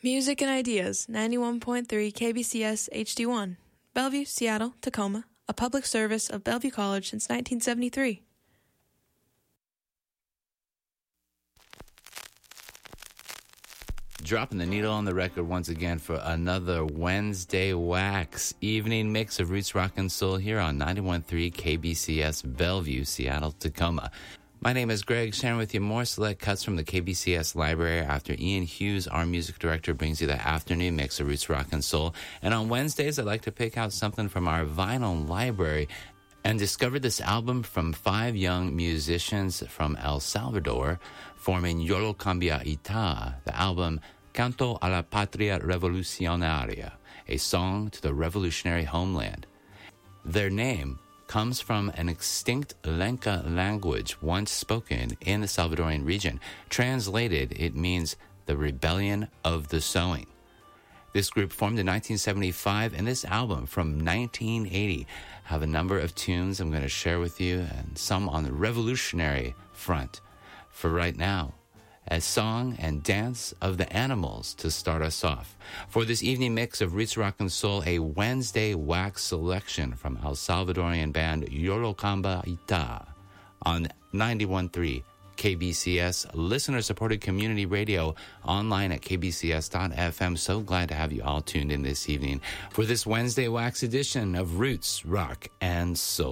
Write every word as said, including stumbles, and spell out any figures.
Music and Ideas, ninety-one point three K B C S H D one, Bellevue, Seattle, Tacoma, a public service of Bellevue College since nineteen seventy-three. Dropping the needle on the record once again for another Wednesday Wax evening mix of roots, rock, and soul here on ninety-one point three K B C S Bellevue, Seattle, Tacoma. My name is Greg, sharing with you more select cuts from the K B C S library after Ian Hughes, our music director, brings you the afternoon mix of roots, rock, and soul. And on Wednesdays, I like to pick out something from our vinyl library and discovered this album from five young musicians from El Salvador forming Yolo Cambia Ita, the album Canto a la Patria Revolucionaria, a song to the revolutionary homeland. Their name comes from an extinct Lenca language once spoken in the Salvadorian region. Translated, it means the rebellion of the sowing. This group formed in nineteen seventy-five, and this album from nineteen eighty have a number of tunes I'm going to share with you, and some on the revolutionary front. For right now, a song and dance of the animals to start us off. For this evening mix of Roots, Rock, and Soul, a Wednesday Wax selection from El Salvadorian band Yolo Cambia Ita on ninety-one point three K B C S, listener-supported community radio, online at k b c s dot f m. So glad to have you all tuned in this evening for this Wednesday Wax edition of Roots, Rock, and Soul.